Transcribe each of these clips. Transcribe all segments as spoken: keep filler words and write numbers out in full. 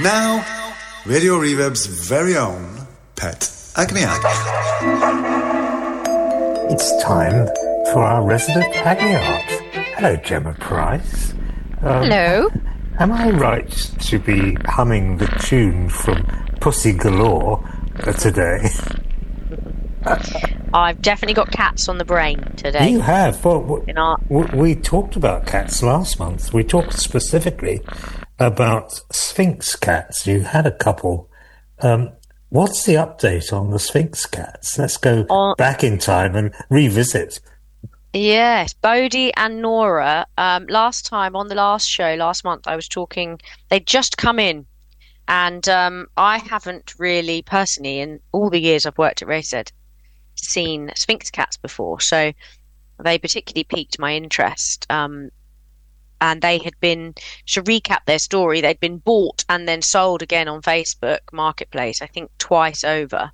Now, Radio Reverb's very own Pet Agniak. It's time for our resident Agniart. Hello, Gemma Price. Um, Hello. Am I right to be humming the tune from Pussy Galore uh, today? I've definitely got cats on the brain today. You have. Well, w- In our- w- we talked about cats last month. We talked specifically about Sphinx cats. You had a couple. Um, what's the update on the Sphinx cats? Let's go Uh, back in time and revisit. Yes, Bodhi and Nora. Um, last time on the last show, last month, I was talking. They'd just come in, and um, I haven't really personally, in all the years I've worked at Raced, seen Sphinx cats before. So they particularly piqued my interest. Um, and they had been, to recap their story, they'd been bought and then sold again on Facebook Marketplace, I think twice over,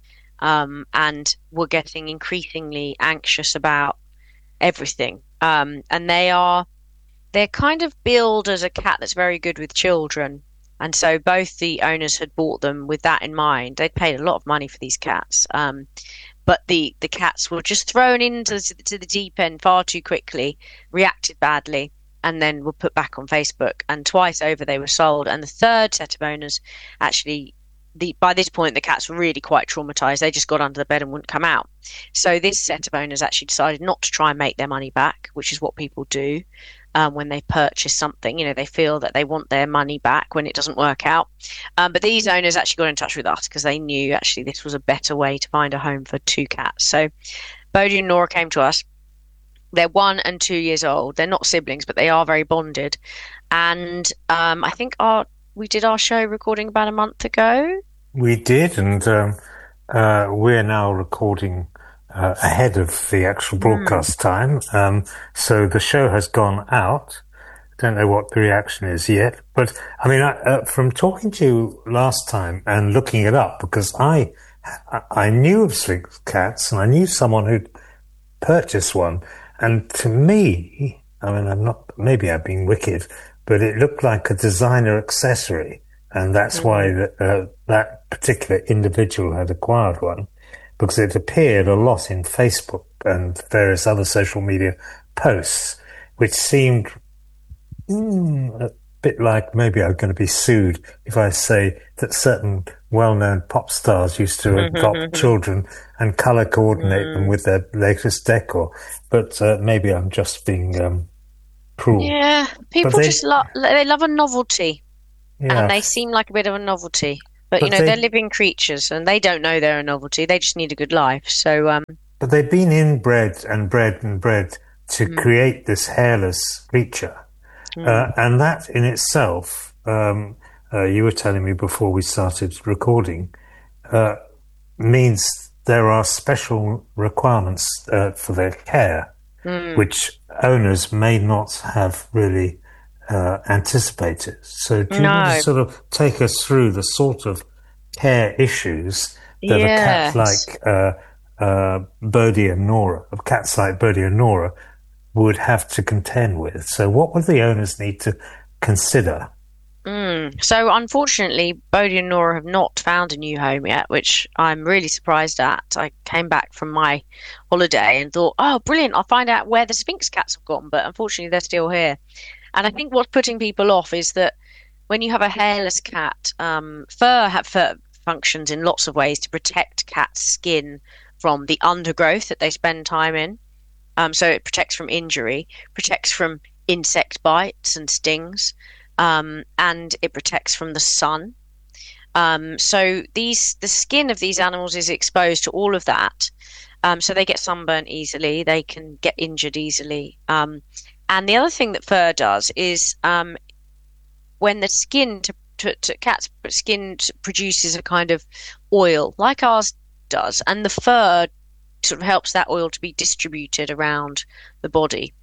um, and were getting increasingly anxious about everything. Um, and they are, they're kind of billed as a cat that's very good with children. And so both the owners had bought them with that in mind. They'd paid a lot of money for these cats. Um, but the, the cats were just thrown into the, to the deep end far too quickly, reacted badly, and then were put back on Facebook. And twice over they were sold. And the third set of owners actually, the by this point, the cats were really quite traumatized. They just got under the bed and wouldn't come out. So this set of owners actually decided not to try and make their money back, which is what people do um, when they purchase something. You know, they feel that they want their money back when it doesn't work out. Um, but these owners actually got in touch with us because they knew actually this was a better way to find a home for two cats. So Bodhi and Nora came to us. They're one and two years old. They're not siblings, but they are very bonded. And um, I think our we did our show recording about a month ago. We did, and um, uh, we're now recording uh, ahead of the actual broadcast mm. time. Um, so the show has gone out. Don't know what the reaction is yet. But, I mean, I, uh, from talking to you last time and looking it up, because I, I knew of Sphinx cats, and I knew someone who'd purchased one. And to me, I mean, I'm not, maybe I've been wicked, but it looked like a designer accessory. And that's mm-hmm. why the, uh, that particular individual had acquired one, because it appeared a lot in Facebook and various other social media posts, which seemed mm, a bit like maybe I'm going to be sued if I say that certain well-known pop stars used to adopt mm-hmm. children and colour coordinate mm. them with their latest decor. But uh, maybe I'm just being um, cruel. Yeah, people they, just love, they love a novelty. Yeah. And they seem like a bit of a novelty. But, but you know, they, they're living creatures and they don't know they're a novelty. They just need a good life. So, um, But they've been inbred and bred and bred to mm. create this hairless creature. Mm. Uh, and that in itself, um, uh, you were telling me before we started recording, uh, means there are special requirements uh, for their care, mm. which owners may not have really uh, anticipated. So do you no. want to sort of take us through the sort of care issues that yes. a cat like uh, uh, Bodhi and Nora, of cats like Bodhi and Nora, would have to contend with? So what would the owners need to consider? Mm. So unfortunately, Bodhi and Nora have not found a new home yet, which I'm really surprised at. I came back from my holiday and thought, oh, brilliant, I'll find out where the Sphinx cats have gone. But unfortunately, they're still here. And I think what's putting people off is that when you have a hairless cat, um, fur, have fur functions in lots of ways to protect cats' skin from the undergrowth that they spend time in. Um, so it protects from injury, protects from insect bites and stings, um, and it protects from the sun. Um, so these the skin of these animals is exposed to all of that. Um, so they get sunburnt easily, they can get injured easily. Um, and the other thing that fur does is um, when the skin to, to, to cat's skin produces a kind of oil, like ours does, and the fur sort of helps that oil to be distributed around the body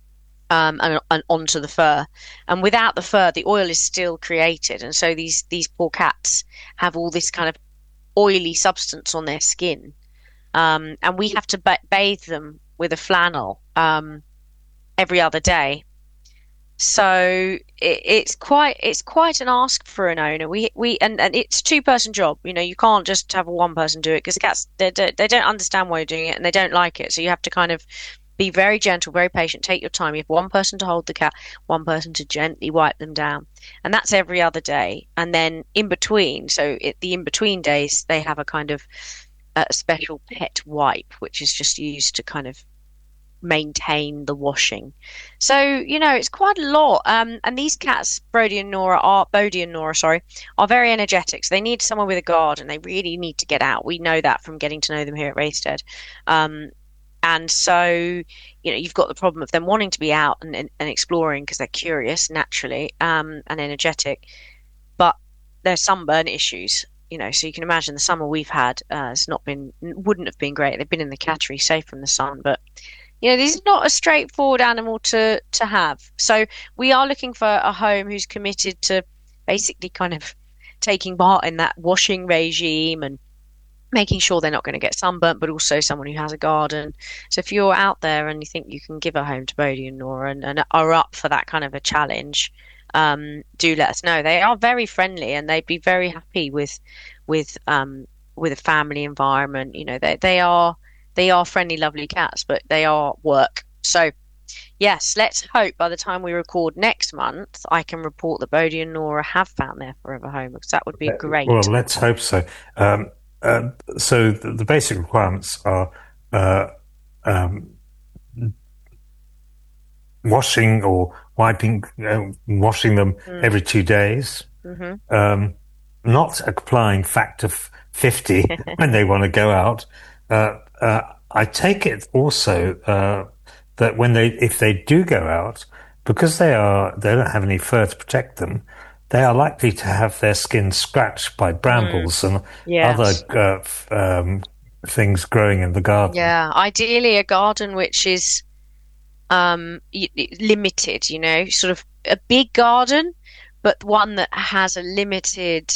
um, and, and onto the fur. And without the fur, the oil is still created. And so these, these poor cats have all this kind of oily substance on their skin. Um, and we have to ba- bathe them with a flannel um, every other day. So it, it's quite it's quite an ask for an owner. We we and, and it's a two person job. You know, you can't just have a one person do it because cats they don't, they don't understand why you're doing it and they don't like it. So you have to kind of be very gentle, very patient. Take your time. You have one person to hold the cat, one person to gently wipe them down, and that's every other day. And then in between, so it, the in between days, they have a kind of a special pet wipe, which is just used to kind of maintain the washing. So, you know, it's quite a lot. Um, and these cats, Brody and Nora, are Bodhi and Nora, sorry, are very energetic. So they need someone with a guard, and they really need to get out. We know that from getting to know them here at Raystead. Um, and so, you know, you've got the problem of them wanting to be out and, and, and exploring because they're curious naturally, um, and energetic. But there's sunburn issues. You know, so you can imagine the summer we've had uh, has not been, wouldn't have been great. They've been in the cattery, safe from the sun, but you know, this is not a straightforward animal to, to have. So we are looking for a home who's committed to basically kind of taking part in that washing regime and making sure they're not going to get sunburnt, but also someone who has a garden. So if you're out there and you think you can give a home to Bodhi and Nora and, and are up for that kind of a challenge, um, do let us know. They are very friendly and they'd be very happy with with um, with a family environment. You know, they they are. They are friendly, lovely cats, but they are work. So, yes, let's hope by the time we record next month, I can report that Bodhi and Nora have found their forever home, because that would be great. Well, let's hope so. Um, uh, so the, the basic requirements are uh, um, washing or wiping, uh, washing them mm. every two days, mm-hmm. um, not applying factor fifty when they want to go out. Uh, uh, I take it also uh, that when they, if they do go out, because they are, they don't have any fur to protect them, they are likely to have their skin scratched by brambles mm. and yes. other uh, f- um, things growing in the garden. Yeah, ideally a garden which is um, limited. You know, sort of a big garden, but one that has a limited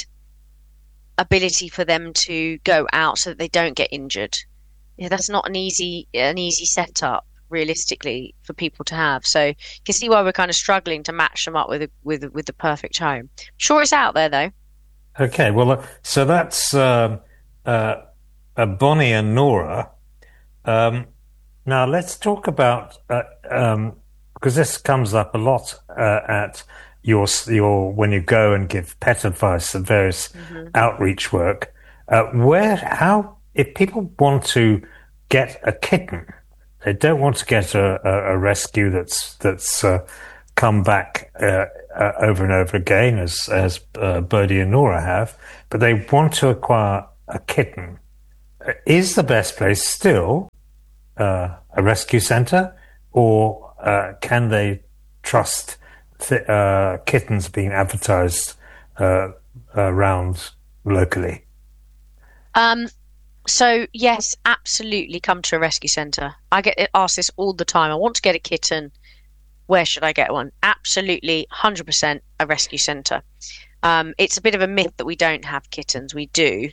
ability for them to go out so that they don't get injured. Yeah, that's not an easy an easy setup realistically for people to have. So you can see why we're kind of struggling to match them up with a, with with the perfect home. Sure, it's out there though. Okay, well, uh, so that's um, uh, uh, Bonnie and Nora. Um, now let's talk about uh, um, because this comes up a lot uh, at your your when you go and give pet advice and various mm-hmm. outreach work. Uh, where how if people want to get a kitten, they don't want to get a, a, a rescue that's that's uh, come back uh, uh, over and over again, as as uh, Bodhi and Nora have, but they want to acquire a kitten. Is the best place still uh, a rescue centre, or uh, can they trust th- uh, kittens being advertised uh, around locally? Um. So, yes, absolutely come to a rescue centre. I get asked this all the time. I want to get a kitten. Where should I get one? Absolutely, one hundred percent a rescue centre. Um, it's a bit of a myth that we don't have kittens. We do.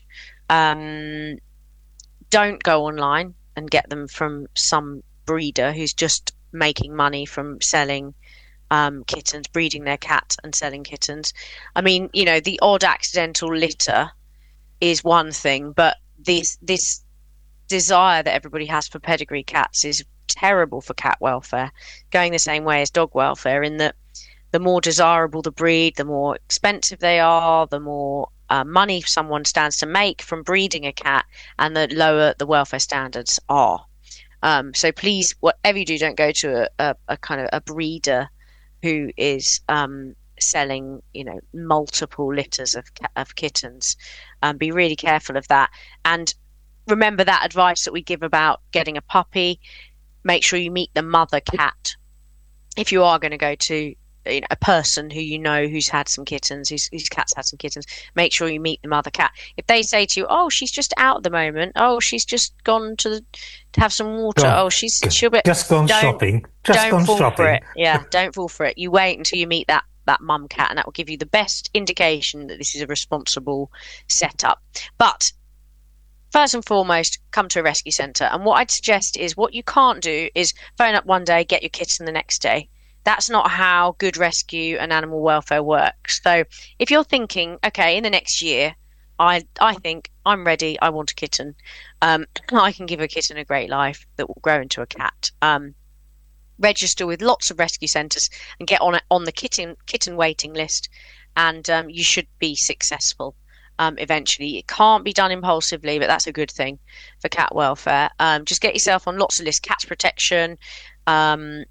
Um, don't go online and get them from some breeder who's just making money from selling um, kittens, breeding their cat and selling kittens. I mean, you know, the odd accidental litter is one thing, but This this desire that everybody has for pedigree cats is terrible for cat welfare, going the same way as dog welfare, in that the more desirable the breed, the more expensive they are, the more uh, money someone stands to make from breeding a cat, and the lower the welfare standards are. Um, so please, whatever you do, don't go to a, a, a kind of a breeder who is um, selling, you know, multiple litters of of kittens. Um, be really careful of that, and remember that advice that we give about getting a puppy. Make sure you meet the mother cat if you are going to go to, you know, a person who you know who's had some kittens, whose, whose cat's had some kittens. Make sure you meet the mother cat. If they say to you, "Oh, she's just out at the moment. Oh, she's just gone to, the, to have some water. Gone. Oh, she's she'll be just gone shopping. Just don't gone fall shopping." For it. Yeah, don't fall for it. You wait until you meet that. that mum cat, and that will give you the best indication that this is a responsible setup. But first and foremost, come to a rescue centre. And what I'd suggest is, what you can't do is phone up one day, get your kitten the next day. That's not how good rescue and animal welfare works. So if you're thinking, okay, in the next year, I I think I'm ready, I want a kitten, um, I can give a kitten a great life that will grow into a cat. Um, register with lots of rescue centres and get on a, on the kitten kitten waiting list, and um, you should be successful um, eventually. It can't be done impulsively, but that's a good thing for cat welfare. Um, just get yourself on lots of lists. Cats Protection um,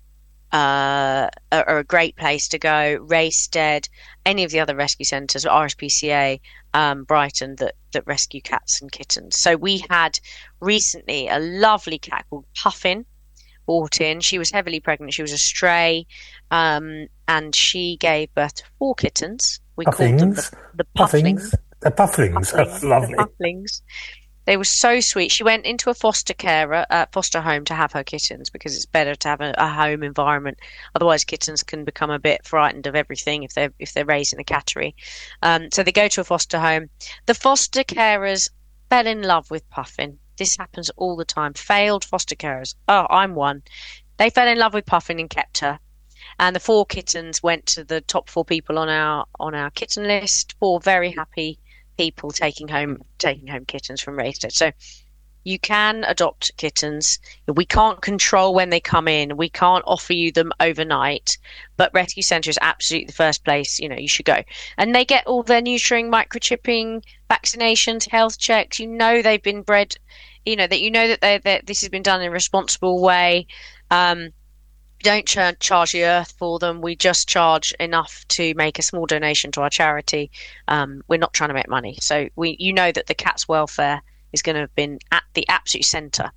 uh, are, are a great place to go. Raystead, any of the other rescue centres, R S P C A, um, Brighton, that, that rescue cats and kittens. So we had recently a lovely cat called Puffin bought in. She was heavily pregnant. She was a stray, um, and she gave birth to four kittens. We pufflings. called them the, the Pufflings. The Pufflings. That's lovely. The Pufflings. They were so sweet. She went into a foster carer, uh, foster home to have her kittens, because it's better to have a, a home environment. Otherwise, kittens can become a bit frightened of everything if they're if they're raised in a cattery. Um, so they go to a foster home. The foster carers fell in love with Puffin. This happens all the time. Failed foster carers. Oh, I'm one. They fell in love with Puffin and kept her. And the four kittens went to the top four people on our on our kitten list. Four very happy people taking home taking home kittens from Raystead. So you can adopt kittens. We can't control when they come in. We can't offer you them overnight. But Rescue Centre is absolutely the first place, you know, you should go. And they get all their neutering, microchipping, vaccinations, health checks. You know they've been bred, you know, that you know that they that this has been done in a responsible way. Um, we don't ch- charge the earth for them. We just charge enough to make a small donation to our charity. Um, we're not trying to make money. So we, you know that the cat's welfare is going to have been at the absolute centre.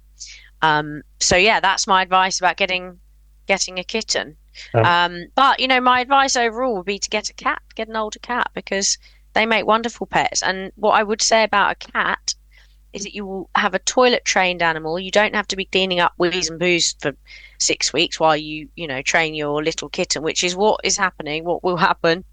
Um, so yeah, that's my advice about getting getting a kitten. Oh. Um, but you know, my advice overall would be to get a cat, get an older cat, because they make wonderful pets. And what I would say about a cat is that you will have a toilet trained animal. You don't have to be cleaning up wheeze and boos for six weeks while you, you know, train your little kitten, which is what is happening, what will happen.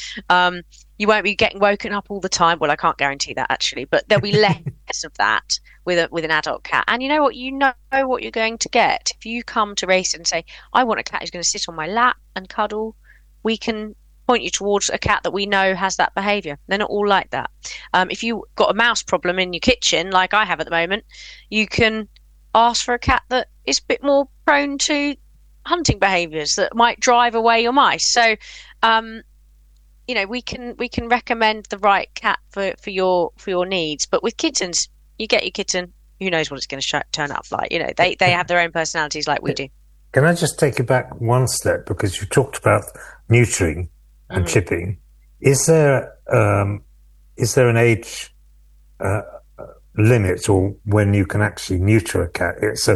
Um, you won't be getting woken up all the time. Well, I can't guarantee that actually, but there'll be less of that with a, with an adult cat. And you know what? You know what you're going to get. If you come to Race and say, I want a cat who's going to sit on my lap and cuddle, we can point you towards a cat that we know has that behaviour. They're not all like that. Um, if you've got a mouse problem in your kitchen, like I have at the moment, you can ask for a cat that is a bit more prone to hunting behaviours that might drive away your mice. So, um, you know, we can we can recommend the right cat for, for your for your needs. But with kittens, you get your kitten, who knows what it's going to sh- turn up like. You know, they, they have their own personalities like we do. Can I just take you back one step? Because you talked about neutering and mm-hmm. chipping. Is there um, is there an age uh, limit or when you can actually neuter a cat? It's a